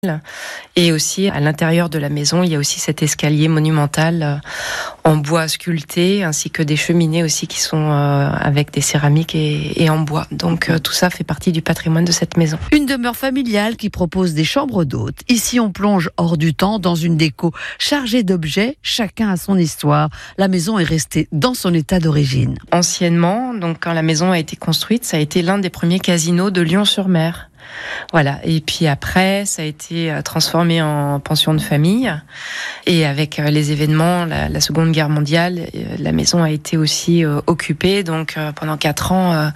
Et aussi, à l'intérieur de la maison, il y a aussi cet escalier monumental en bois sculpté, ainsi que des cheminées aussi qui sont avec des céramiques et en bois. Donc tout ça fait partie du patrimoine de cette maison. Une demeure familiale qui propose des chambres d'hôtes. Ici, on plonge hors du temps dans une déco chargée d'objets, chacun a son histoire. La maison est restée dans son état d'origine. Anciennement, donc quand la maison a été construite, ça a été l'un des premiers casinos de Lyon-sur-Mer. Voilà. Et puis après, ça a été transformé en pension de famille. Et avec les événements, la Seconde Guerre mondiale, la maison a été aussi occupée. Donc pendant 4 ans,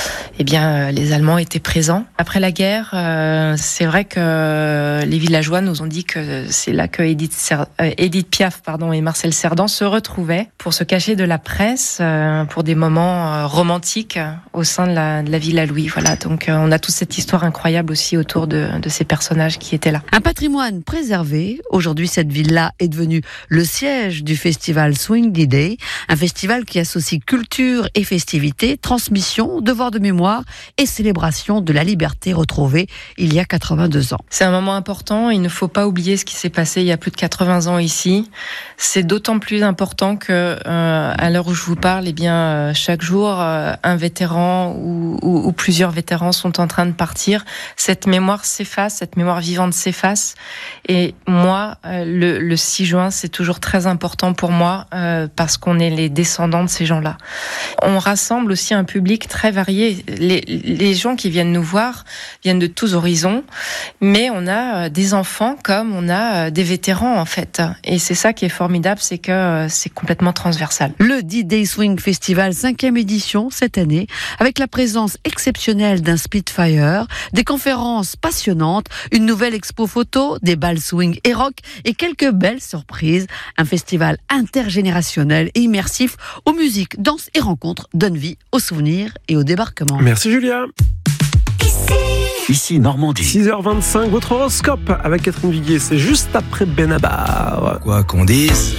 les Allemands étaient présents. Après la guerre, c'est vrai que les villageois nous ont dit que c'est là que Édith Piaf et Marcel Cerdan se retrouvaient pour se cacher de la presse pour des moments romantiques au sein de la Villa Louis. Voilà. Donc on a toute cette histoire incroyable aussi autour de ces personnages qui étaient là. Un patrimoine préservé. Aujourd'hui, cette villa est devenue le siège du festival Swing Day, un festival qui associe culture et festivité, transmission, devoir de mémoire et célébration de la liberté retrouvée il y a 82 ans. C'est un moment important. Il ne faut pas oublier ce qui s'est passé il y a plus de 80 ans ici. C'est d'autant plus important que, à l'heure où je vous parle, chaque jour, un vétéran ou plusieurs vétérans sont en train de partir. Cette mémoire s'efface, cette mémoire vivante s'efface. Et moi, le 6 juin, c'est toujours très important pour moi parce qu'on est les descendants de ces gens-là. On rassemble aussi un public très varié. Les gens qui viennent nous voir viennent de tous horizons, mais on a des enfants comme on a des vétérans en fait. Et c'est ça qui est formidable, c'est que c'est complètement transversal. Le D-Day Swing Festival 5e édition cette année, avec la présence exceptionnelle d'un Spitfire, des conférences passionnantes, une nouvelle expo photo, des bals swing et rock et quelques belles surprises. Un festival intergénérationnel et immersif où musique, danse et rencontres donnent vie aux souvenirs et au débarquement. Merci Julia. Ici Normandie. 6h25, votre horoscope avec Catherine Viguier, c'est juste après Benabar. Quoi qu'on dise.